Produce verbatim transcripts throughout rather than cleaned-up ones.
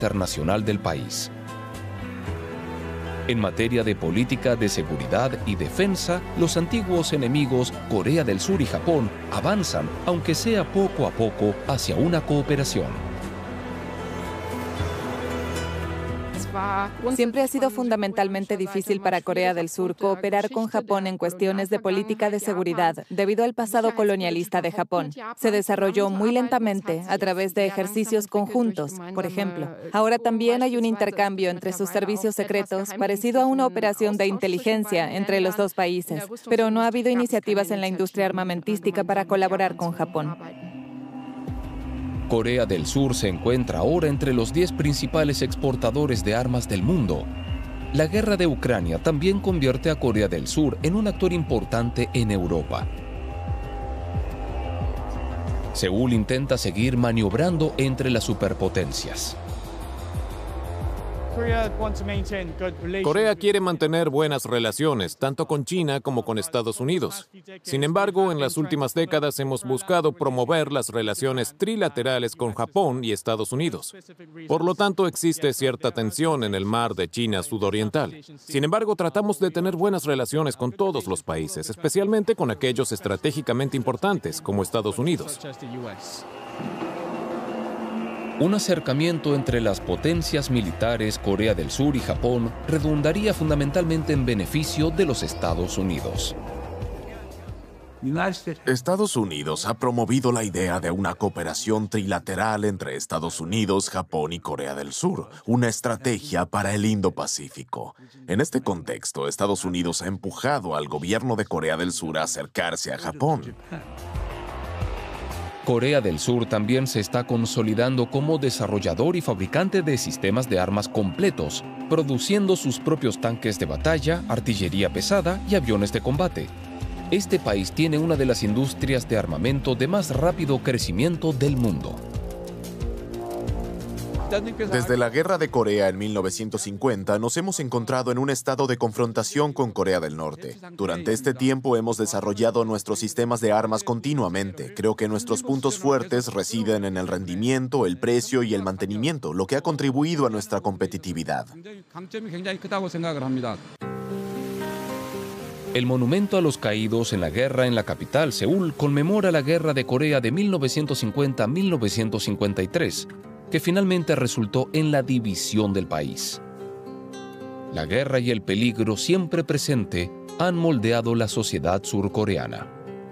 internacional del país. En materia de política de seguridad y defensa, los antiguos enemigos Corea del Sur y Japón avanzan, aunque sea poco a poco, hacia una cooperación. Siempre ha sido fundamentalmente difícil para Corea del Sur cooperar con Japón en cuestiones de política de seguridad debido al pasado colonialista de Japón. Se desarrolló muy lentamente a través de ejercicios conjuntos, por ejemplo. Ahora también hay un intercambio entre sus servicios secretos parecido a una operación de inteligencia entre los dos países, pero no ha habido iniciativas en la industria armamentística para colaborar con Japón. Corea del Sur se encuentra ahora entre los diez principales exportadores de armas del mundo. La guerra de Ucrania también convierte a Corea del Sur en un actor importante en Europa. Seúl intenta seguir maniobrando entre las superpotencias. Corea quiere mantener buenas relaciones, tanto con China como con Estados Unidos. Sin embargo, en las últimas décadas hemos buscado promover las relaciones trilaterales con Japón y Estados Unidos. Por lo tanto, existe cierta tensión en el mar de China sudoriental. Sin embargo, tratamos de tener buenas relaciones con todos los países, especialmente con aquellos estratégicamente importantes, como Estados Unidos. Un acercamiento entre las potencias militares Corea del Sur y Japón redundaría fundamentalmente en beneficio de los Estados Unidos. Estados Unidos ha promovido la idea de una cooperación trilateral entre Estados Unidos, Japón y Corea del Sur, una estrategia para el Indo-Pacífico. En este contexto, Estados Unidos ha empujado al gobierno de Corea del Sur a acercarse a Japón. Corea del Sur también se está consolidando como desarrollador y fabricante de sistemas de armas completos, produciendo sus propios tanques de batalla, artillería pesada y aviones de combate. Este país tiene una de las industrias de armamento de más rápido crecimiento del mundo. Desde la Guerra de Corea en mil novecientos cincuenta, nos hemos encontrado en un estado de confrontación con Corea del Norte. Durante este tiempo hemos desarrollado nuestros sistemas de armas continuamente. Creo que nuestros puntos fuertes residen en el rendimiento, el precio y el mantenimiento, lo que ha contribuido a nuestra competitividad. El monumento a los caídos en la guerra en la capital, Seúl, conmemora la Guerra de Corea de mil novecientos cincuenta a mil novecientos cincuenta y tres, que finalmente resultó en la división del país. La guerra y el peligro siempre presente han moldeado la sociedad surcoreana.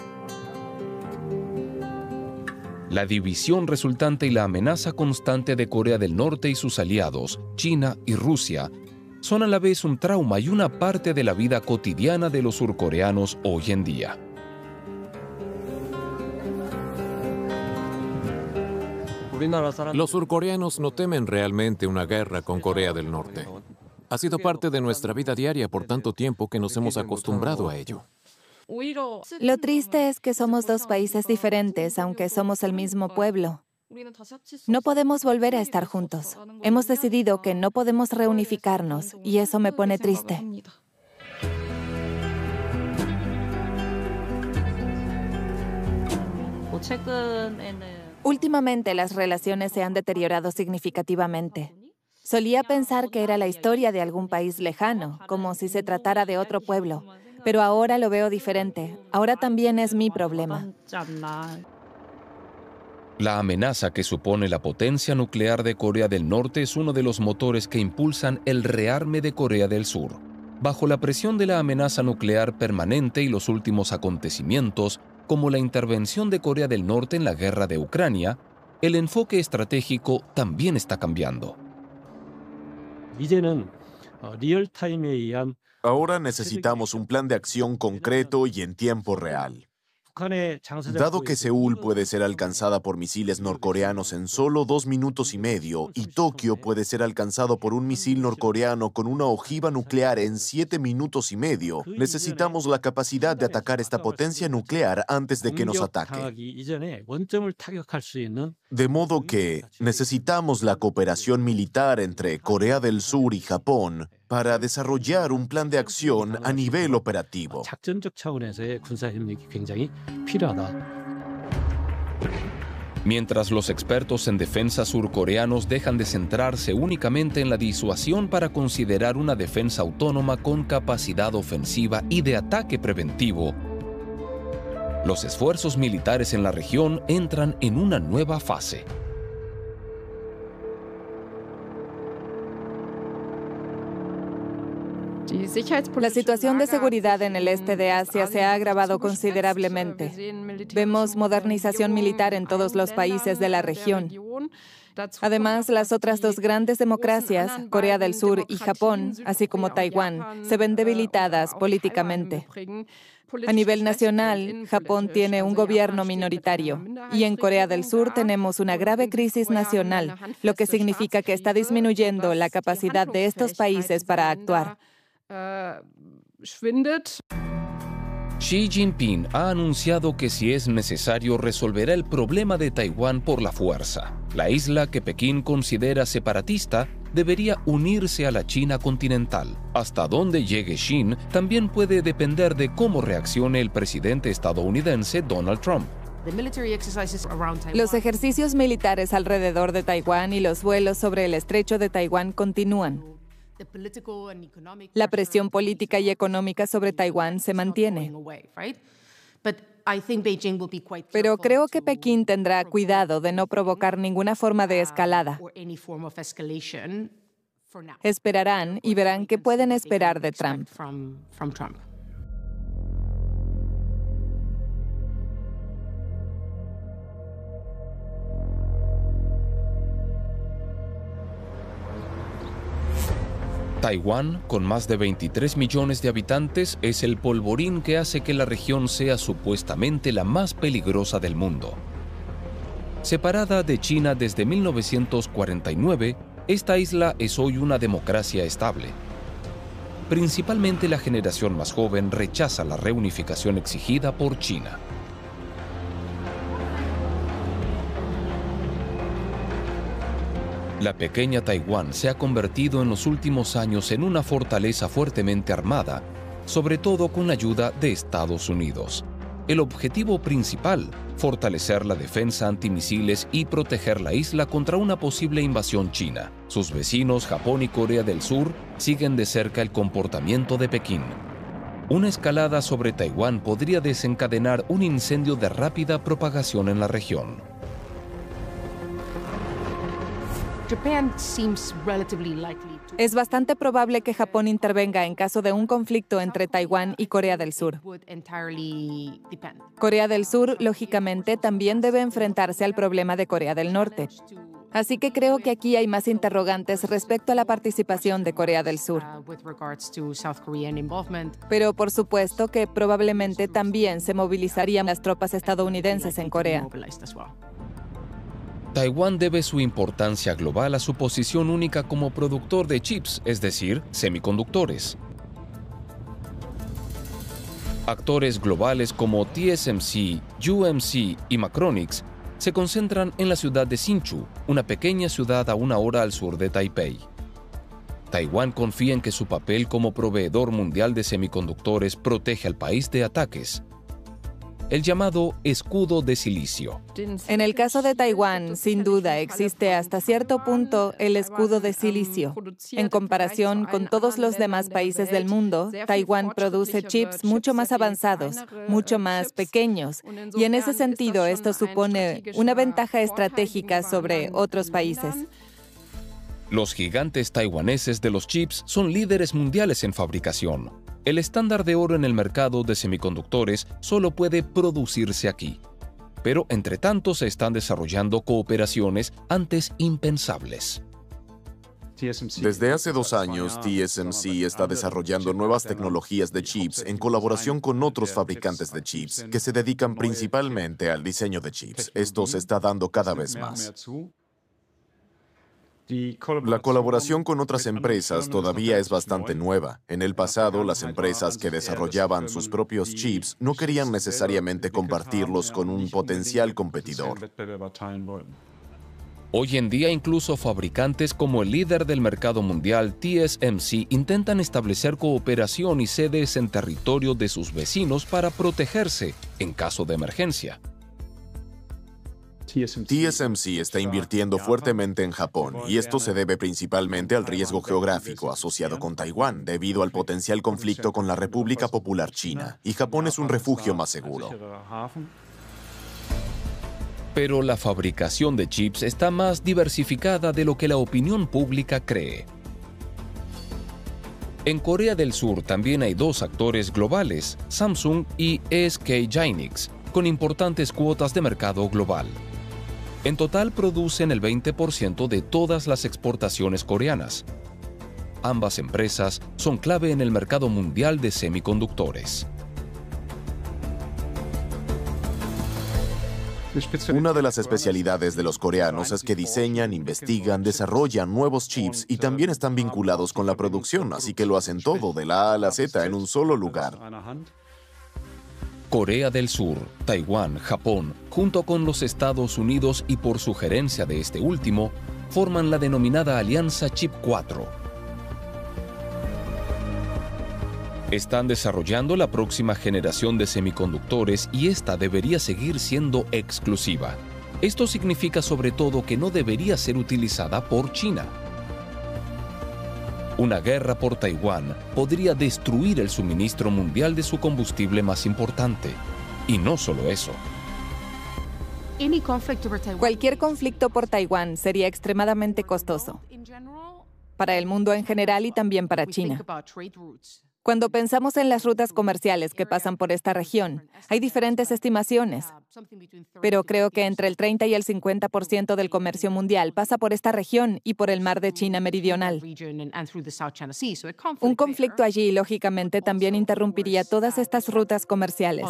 La división resultante y la amenaza constante de Corea del Norte y sus aliados, China y Rusia, son a la vez un trauma y una parte de la vida cotidiana de los surcoreanos hoy en día. Los surcoreanos no temen realmente una guerra con Corea del Norte. Ha sido parte de nuestra vida diaria por tanto tiempo que nos hemos acostumbrado a ello. Lo triste es que somos dos países diferentes, aunque somos el mismo pueblo. No podemos volver a estar juntos. Hemos decidido que no podemos reunificarnos y eso me pone triste. Últimamente las relaciones se han deteriorado significativamente. Solía pensar que era la historia de algún país lejano, como si se tratara de otro pueblo, pero ahora lo veo diferente. Ahora también es mi problema. La amenaza que supone la potencia nuclear de Corea del Norte es uno de los motores que impulsan el rearme de Corea del Sur. Bajo la presión de la amenaza nuclear permanente y los últimos acontecimientos, como la intervención de Corea del Norte en la guerra de Ucrania, el enfoque estratégico también está cambiando. Ahora necesitamos un plan de acción concreto y en tiempo real. Dado que Seúl puede ser alcanzada por misiles norcoreanos en solo dos minutos y medio y Tokio puede ser alcanzado por un misil norcoreano con una ojiva nuclear en siete minutos y medio, necesitamos la capacidad de atacar esta potencia nuclear antes de que nos ataque. De modo que necesitamos la cooperación militar entre Corea del Sur y Japón para desarrollar un plan de acción a nivel operativo. Mientras los expertos en defensa surcoreanos dejan de centrarse únicamente en la disuasión para considerar una defensa autónoma con capacidad ofensiva y de ataque preventivo, los esfuerzos militares en la región entran en una nueva fase. La situación de seguridad en el este de Asia se ha agravado considerablemente. Vemos modernización militar en todos los países de la región. Además, las otras dos grandes democracias, Corea del Sur y Japón, así como Taiwán, se ven debilitadas políticamente. A nivel nacional, Japón tiene un gobierno minoritario y en Corea del Sur tenemos una grave crisis nacional, lo que significa que está disminuyendo la capacidad de estos países para actuar. Xi Jinping ha anunciado que si es necesario resolverá el problema de Taiwán por la fuerza. La isla que Pekín considera separatista debería unirse a la China continental. Hasta dónde llegue Xi también puede depender de cómo reaccione el presidente estadounidense Donald Trump. Los ejercicios militares alrededor de Taiwán y los vuelos sobre el estrecho de Taiwán continúan. La presión política y económica sobre Taiwán se mantiene. Pero creo que Pekín tendrá cuidado de no provocar ninguna forma de escalada. Esperarán y verán qué pueden esperar de Trump. Taiwán, con más de veintitrés millones de habitantes, es el polvorín que hace que la región sea supuestamente la más peligrosa del mundo. Separada de China desde mil novecientos cuarenta y nueve, esta isla es hoy una democracia estable. Principalmente la generación más joven rechaza la reunificación exigida por China. La pequeña Taiwán se ha convertido en los últimos años en una fortaleza fuertemente armada, sobre todo con la ayuda de Estados Unidos. El objetivo principal, fortalecer la defensa antimisiles y proteger la isla contra una posible invasión china. Sus vecinos, Japón y Corea del Sur, siguen de cerca el comportamiento de Pekín. Una escalada sobre Taiwán podría desencadenar un incendio de rápida propagación en la región. Es bastante probable que Japón intervenga en caso de un conflicto entre Taiwán y Corea del Sur. Corea del Sur, lógicamente, también debe enfrentarse al problema de Corea del Norte. Así que creo que aquí hay más interrogantes respecto a la participación de Corea del Sur. Pero por supuesto que probablemente también se movilizarían las tropas estadounidenses en Corea. Taiwán debe su importancia global a su posición única como productor de chips, es decir, semiconductores. Actores globales como T S M C, U M C y Macronix se concentran en la ciudad de Hsinchu, una pequeña ciudad a una hora al sur de Taipei. Taiwán confía en que su papel como proveedor mundial de semiconductores protege al país de ataques. El llamado escudo de silicio. En el caso de Taiwán, sin duda, existe hasta cierto punto el escudo de silicio. En comparación con todos los demás países del mundo, Taiwán produce chips mucho más avanzados, mucho más pequeños, y en ese sentido esto supone una ventaja estratégica sobre otros países. Los gigantes taiwaneses de los chips son líderes mundiales en fabricación. El estándar de oro en el mercado de semiconductores solo puede producirse aquí. Pero entre tanto se están desarrollando cooperaciones antes impensables. Desde hace dos años, T S M C está desarrollando nuevas tecnologías de chips en colaboración con otros fabricantes de chips que se dedican principalmente al diseño de chips. Esto se está dando cada vez más. La colaboración con otras empresas todavía es bastante nueva. En el pasado, las empresas que desarrollaban sus propios chips no querían necesariamente compartirlos con un potencial competidor. Hoy en día, incluso fabricantes como el líder del mercado mundial, T S M C, intentan establecer cooperación y sedes en territorio de sus vecinos para protegerse en caso de emergencia. T S M C está invirtiendo fuertemente en Japón y esto se debe principalmente al riesgo geográfico asociado con Taiwán debido al potencial conflicto con la República Popular China, y Japón es un refugio más seguro. Pero la fabricación de chips está más diversificada de lo que la opinión pública cree. En Corea del Sur también hay dos actores globales, Samsung y S K Hynix, con importantes cuotas de mercado global. En total producen el veinte por ciento de todas las exportaciones coreanas. Ambas empresas son clave en el mercado mundial de semiconductores. Una de las especialidades de los coreanos es que diseñan, investigan, desarrollan nuevos chips y también están vinculados con la producción, así que lo hacen todo de la A a la Z en un solo lugar. Corea del Sur, Taiwán, Japón, junto con los Estados Unidos y por sugerencia de este último, forman la denominada Alianza Chip cuatro. Están desarrollando la próxima generación de semiconductores y esta debería seguir siendo exclusiva. Esto significa sobre todo que no debería ser utilizada por China. Una guerra por Taiwán podría destruir el suministro mundial de su combustible más importante. Y no solo eso. Cualquier conflicto por Taiwán sería extremadamente costoso para el mundo en general y también para China. Cuando pensamos en las rutas comerciales que pasan por esta región, hay diferentes estimaciones, pero creo que entre el treinta y el cincuenta por ciento del comercio mundial pasa por esta región y por el mar de China Meridional. Un conflicto allí, lógicamente, también interrumpiría todas estas rutas comerciales.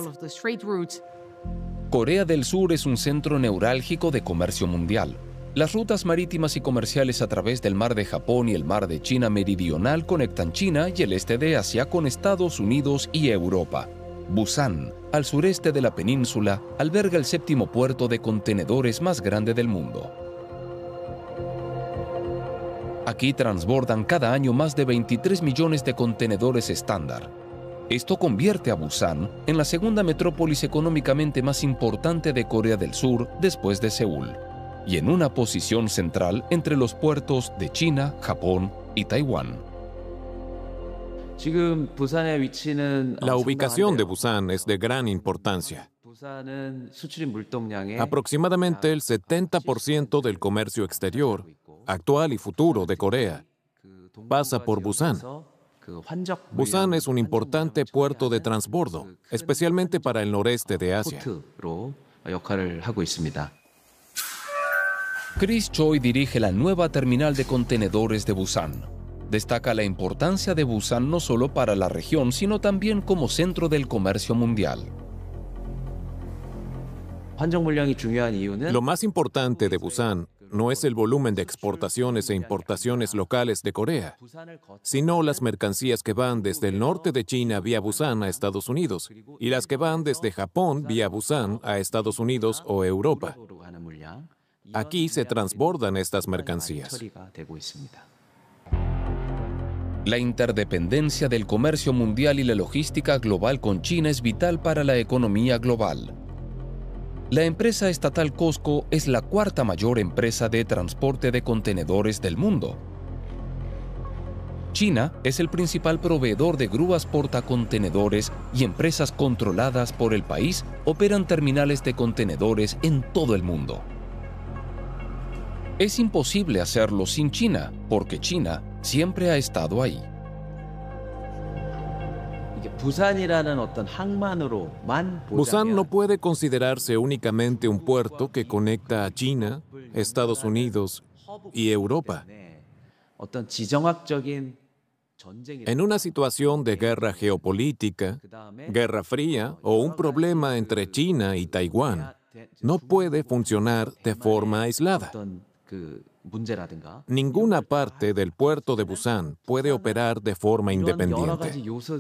Corea del Sur es un centro neurálgico de comercio mundial. Las rutas marítimas y comerciales a través del mar de Japón y el mar de China Meridional conectan China y el este de Asia con Estados Unidos y Europa. Busan, al sureste de la península, alberga el séptimo puerto de contenedores más grande del mundo. Aquí transbordan cada año más de veintitrés millones de contenedores estándar. Esto convierte a Busan en la segunda metrópolis económicamente más importante de Corea del Sur después de Seúl, y en una posición central entre los puertos de China, Japón y Taiwán. La ubicación de Busan es de gran importancia. Aproximadamente el setenta por ciento del comercio exterior, actual y futuro de Corea, pasa por Busan. Busan es un importante puerto de transbordo, especialmente para el noreste de Asia. Chris Choi dirige la nueva terminal de contenedores de Busan. Destaca la importancia de Busan no solo para la región, sino también como centro del comercio mundial. Lo más importante de Busan no es el volumen de exportaciones e importaciones locales de Corea, sino las mercancías que van desde el norte de China vía Busan a Estados Unidos y las que van desde Japón vía Busan a Estados Unidos o Europa. Aquí se transbordan estas mercancías. La interdependencia del comercio mundial y la logística global con China es vital para la economía global. La empresa estatal COSCO es la cuarta mayor empresa de transporte de contenedores del mundo. China es el principal proveedor de grúas portacontenedores y empresas controladas por el país operan terminales de contenedores en todo el mundo. Es imposible hacerlo sin China, porque China siempre ha estado ahí. Busan no puede considerarse únicamente un puerto que conecta a China, Estados Unidos y Europa. En una situación de guerra geopolítica, guerra fría o un problema entre China y Taiwán, no puede funcionar de forma aislada. Ninguna parte del puerto de Busan puede operar de forma independiente.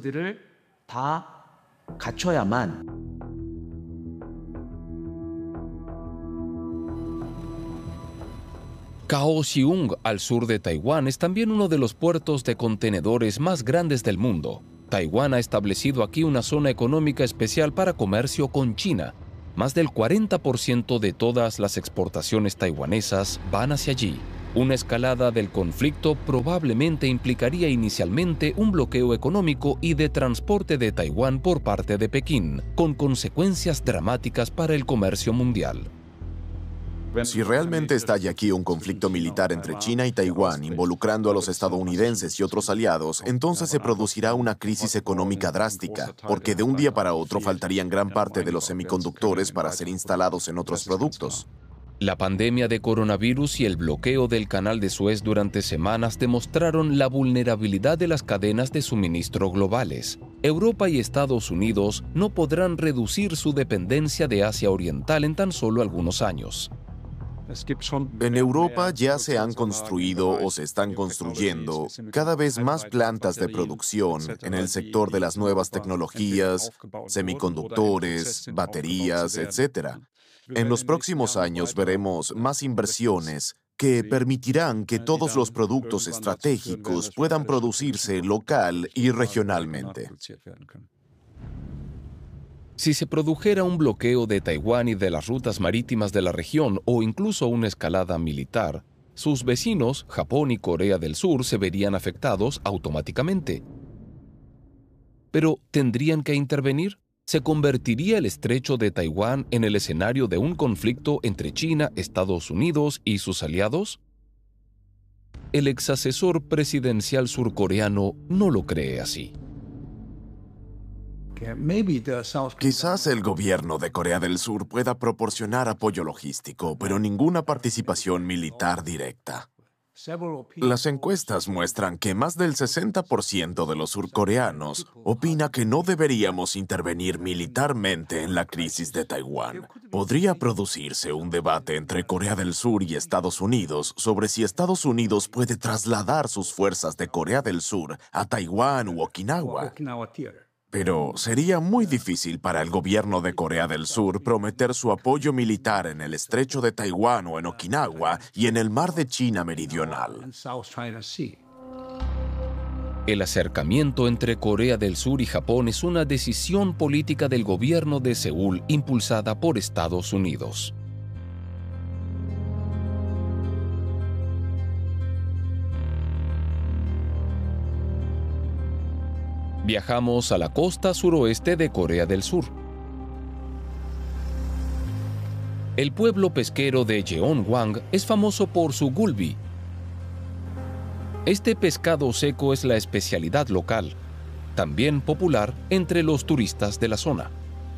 Kaohsiung, al sur de Taiwán, es también uno de los puertos de contenedores más grandes del mundo. Taiwán ha establecido aquí una zona económica especial para comercio con China. Más del cuarenta por ciento de todas las exportaciones taiwanesas van hacia allí. Una escalada del conflicto probablemente implicaría inicialmente un bloqueo económico y de transporte de Taiwán por parte de Pekín, con consecuencias dramáticas para el comercio mundial. Si realmente estalla aquí un conflicto militar entre China y Taiwán, involucrando a los estadounidenses y otros aliados, entonces se producirá una crisis económica drástica, porque de un día para otro faltarían gran parte de los semiconductores para ser instalados en otros productos. La pandemia de coronavirus y el bloqueo del Canal de Suez durante semanas demostraron la vulnerabilidad de las cadenas de suministro globales. Europa y Estados Unidos no podrán reducir su dependencia de Asia Oriental en tan solo algunos años. En Europa ya se han construido o se están construyendo cada vez más plantas de producción en el sector de las nuevas tecnologías, semiconductores, baterías, etcétera. En los próximos años veremos más inversiones que permitirán que todos los productos estratégicos puedan producirse local y regionalmente. Si se produjera un bloqueo de Taiwán y de las rutas marítimas de la región o incluso una escalada militar, sus vecinos, Japón y Corea del Sur, se verían afectados automáticamente. Pero, ¿tendrían que intervenir? ¿Se convertiría el estrecho de Taiwán en el escenario de un conflicto entre China, Estados Unidos y sus aliados? El exasesor presidencial surcoreano no lo cree así. Quizás el gobierno de Corea del Sur pueda proporcionar apoyo logístico, pero ninguna participación militar directa. Las encuestas muestran que más del sesenta por ciento de los surcoreanos opina que no deberíamos intervenir militarmente en la crisis de Taiwán. Podría producirse un debate entre Corea del Sur y Estados Unidos sobre si Estados Unidos puede trasladar sus fuerzas de Corea del Sur a Taiwán u Okinawa. Pero sería muy difícil para el gobierno de Corea del Sur prometer su apoyo militar en el estrecho de Taiwán o en Okinawa y en el mar de China meridional. El acercamiento entre Corea del Sur y Japón es una decisión política del gobierno de Seúl impulsada por Estados Unidos. Viajamos a la costa suroeste de Corea del Sur. El pueblo pesquero de Jeonwang es famoso por su gulbi. Este pescado seco es la especialidad local, también popular entre los turistas de la zona.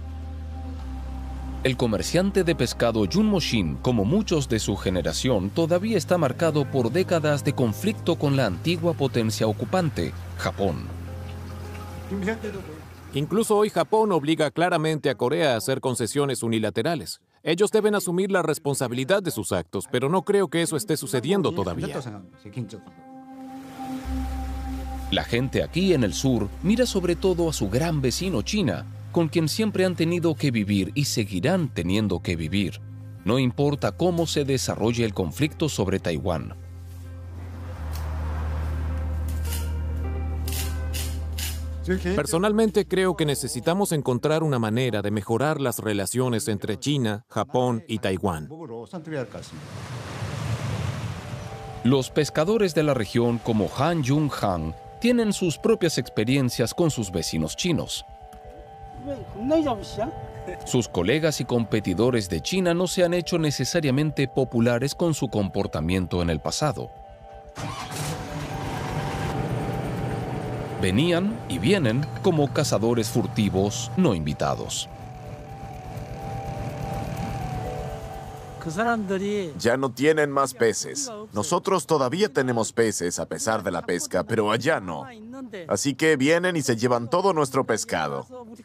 El comerciante de pescado Jun Mo-shin, como muchos de su generación, todavía está marcado por décadas de conflicto con la antigua potencia ocupante, Japón. Incluso hoy Japón obliga claramente a Corea a hacer concesiones unilaterales. Ellos deben asumir la responsabilidad de sus actos, pero no creo que eso esté sucediendo todavía. La gente aquí en el sur mira sobre todo a su gran vecino China, con quien siempre han tenido que vivir y seguirán teniendo que vivir. No importa cómo se desarrolle el conflicto sobre Taiwán. Personalmente creo que necesitamos encontrar una manera de mejorar las relaciones entre China, Japón y Taiwán. Los pescadores de la región como Han Jung-han tienen sus propias experiencias con sus vecinos chinos. Sus colegas y competidores de China no se han hecho necesariamente populares con su comportamiento en el pasado. Venían y vienen como cazadores furtivos no invitados. Ya no tienen más peces. Nosotros todavía tenemos peces a pesar de la pesca, pero allá no. Así que vienen y se llevan todo nuestro pescado.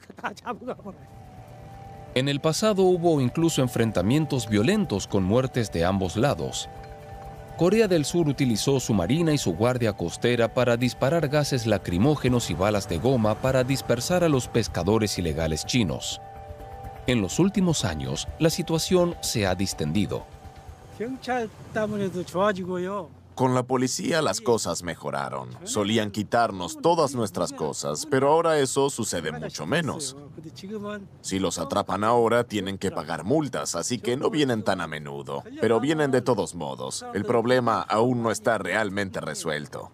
En el pasado hubo incluso enfrentamientos violentos con muertes de ambos lados. Corea del Sur utilizó su marina y su guardia costera para disparar gases lacrimógenos y balas de goma para dispersar a los pescadores ilegales chinos. En los últimos años, la situación se ha distendido. Con la policía las cosas mejoraron. Solían quitarnos todas nuestras cosas, pero ahora eso sucede mucho menos. Si los atrapan ahora, tienen que pagar multas, así que no vienen tan a menudo. Pero vienen de todos modos. El problema aún no está realmente resuelto.